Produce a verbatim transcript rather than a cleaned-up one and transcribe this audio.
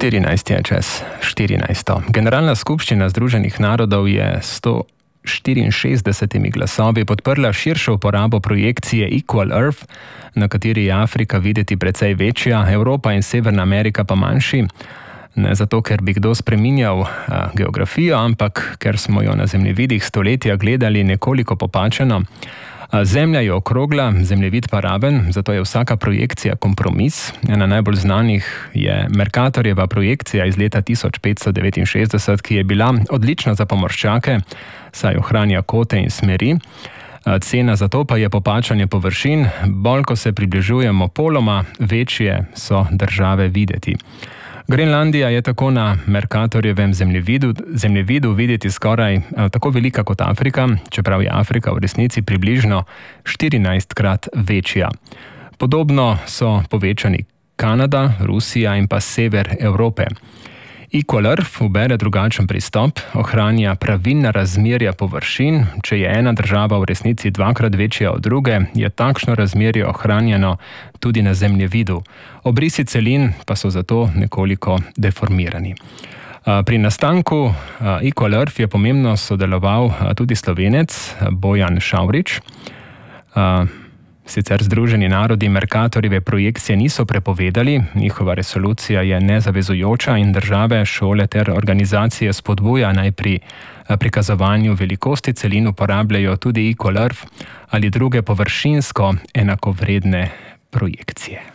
štirinajst je čez štirinajsto. Generalna skupščina Združenih narodov je sto štiriinšestdesetimi glasovi podprla širšo uporabo projekcije Equal Earth, na kateri je Afrika videti precej večja, Evropa in Severna Amerika pa manjši. Ne zato, ker bi kdo spreminjal a, geografijo, ampak ker smo jo na zemljevidih stoletja gledali nekoliko popačeno. Zemlja je okrogla, zemljevid pa raven, zato je vsaka projekcija kompromis. Ena najbolj znanih je Mercatorjeva projekcija iz leta tisoč petsto devetinšestdeset, ki je bila odlična za pomorščake, saj ohranja kote in smeri. Cena za to pa je popačanje površin, bolj ko se približujemo poloma, večje so države videti. Grenlandija je tako na Mercatorjevem zemljevidu, zemljevidu videti skoraj tako velika kot Afrika, čeprav je Afrika v resnici približno štirinajstkrat večja. Podobno so povečani Kanada, Rusija in pa sever Evrope. Equal Earth ubere drugačen pristop, ohranja pravilna razmerja površin. Če je ena država v resnici dvakrat večja od druge, je takšno razmerje ohranjeno tudi na zemljevidu. Obrisi celin pa so zato nekoliko deformirani. Pri nastanku Equal Earth je pomembno sodeloval tudi Slovenec Bojan Šavrič. Sicer Združeni narodi Mercatorjeve projekcije niso prepovedali, njihova resolucija je nezavezujoča in države, šole ter organizacije spodbuja naj pri prikazovanju velikosti celin uporabljajo tudi Equal Earth ali druge površinsko enakovredne projekcije.